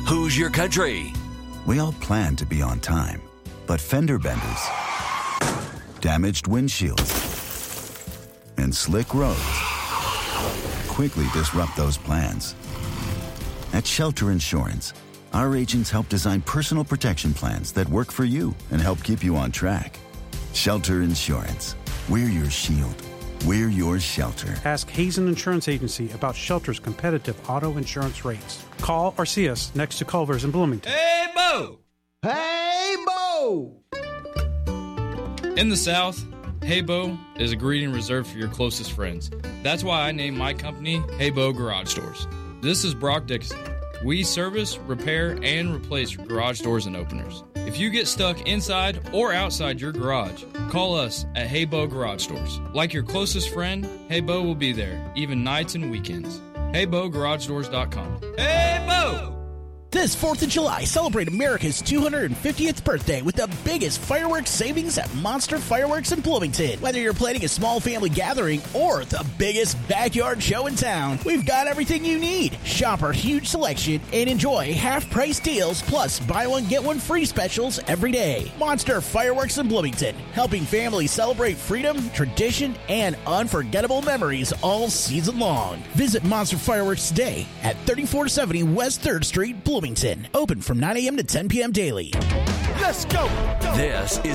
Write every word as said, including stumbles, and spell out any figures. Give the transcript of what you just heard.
Who's Your Country? We all plan to be on time, but fender benders, damaged windshields, and slick roads quickly disrupt those plans. At Shelter Insurance, our agents help design personal protection plans that work for you and help keep you on track. Shelter Insurance. We're your shield. We're your shelter. Ask Hazen Insurance Agency about Shelter's competitive auto insurance rates. Call or see us next to Culver's in Bloomington. Hey, Bo! Hey, Bo! In the South, Hey Bo is a greeting reserved for your closest friends. That's why I named my company Hey Bo Garage Doors. This is Brock Dixon. We service, repair, and replace garage doors and openers. If you get stuck inside or outside your garage, call us at Hey Bo Garage Doors. Like your closest friend, Hey Bo will be there, even nights and weekends. hey bo garage doors dot com. Hey Bo! This fourth of July, celebrate America's two hundred fiftieth birthday with the biggest fireworks savings at Monster Fireworks in Bloomington. Whether you're planning a small family gathering or the biggest backyard show in town, we've got everything you need. Shop our huge selection and enjoy half-price deals plus buy one, get one free specials every day. Monster Fireworks in Bloomington, helping families celebrate freedom, tradition, and unforgettable memories all season long. Visit Monster Fireworks today at thirty-four seventy West third Street, Bloomington. Open from nine a.m. to ten p.m. daily. Let's go. This is